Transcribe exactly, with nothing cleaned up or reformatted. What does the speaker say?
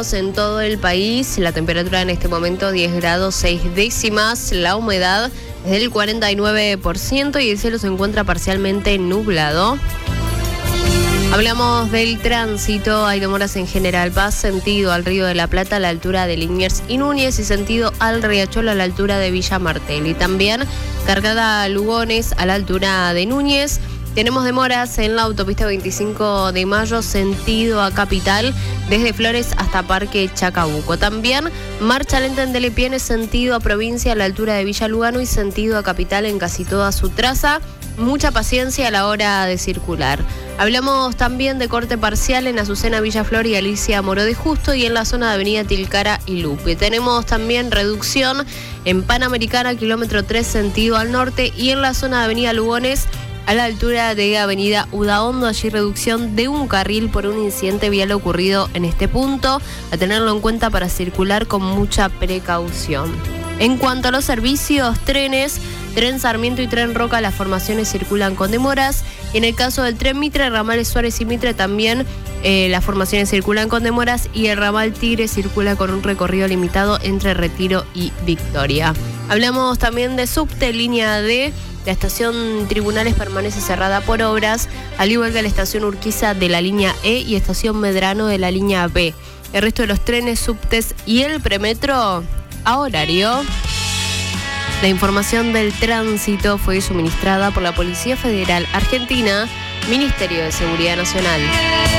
En todo el país, la temperatura en este momento diez grados seis décimas, la humedad es del cuarenta y nueve por ciento y el cielo se encuentra parcialmente nublado. Hablamos del tránsito, hay demoras en General Paz, sentido al Río de la Plata a la altura de Liniers y Núñez y sentido al Riachuelo a la altura de Villa Martel. Y también cargada a Lugones a la altura de Núñez. Tenemos demoras en la autopista veinticinco de mayo, sentido a Capital, desde Flores hasta Parque Chacabuco. También marcha lenta en Delepienes, sentido a Provincia a la altura de Villa Lugano y sentido a Capital en casi toda su traza. Mucha paciencia a la hora de circular. Hablamos también de corte parcial en Azucena, Villaflor y Alicia Moro de Justo y en la zona de Avenida Tilcara y Lupe. Tenemos también reducción en Panamericana, kilómetro tres, sentido al norte y en la zona de Avenida Lugones, a la altura de Avenida Udaondo, allí reducción de un carril por un incidente vial ocurrido en este punto, a tenerlo en cuenta para circular con mucha precaución. En cuanto a los servicios, trenes, Tren Sarmiento y Tren Roca, las formaciones circulan con demoras. Y en el caso del Tren Mitre, ramales Suárez y Mitre también eh, las formaciones circulan con demoras y el ramal Tigre circula con un recorrido limitado entre Retiro y Victoria. Hablamos también de subte, línea D. La estación Tribunales permanece cerrada por obras, al igual que la estación Urquiza de la línea E y estación Medrano de la línea B. El resto de los trenes, subtes y el premetro a horario. La información del tránsito fue suministrada por la Policía Federal Argentina, Ministerio de Seguridad Nacional.